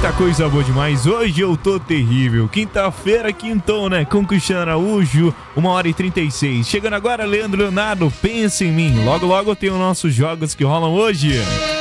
Eita, coisa boa demais. Hoje eu tô terrível. Quinta-feira, quintou, né? Com Cristiano Araújo, 1h36. Chegando agora, Leandro Leonardo, pensa em mim. Logo, logo tem os nossos jogos que rolam hoje.